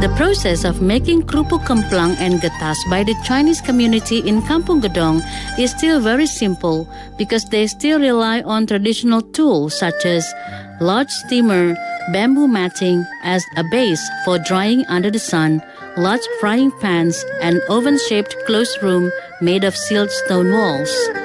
The process of making kerupuk kemplang and getas by the Chinese community in Kampung Gedong is still very simple because they still rely on traditional tools such as large steamer, bamboo matting as a base for drying under the sun, large frying pans, and oven-shaped closed room made of sealed stone walls.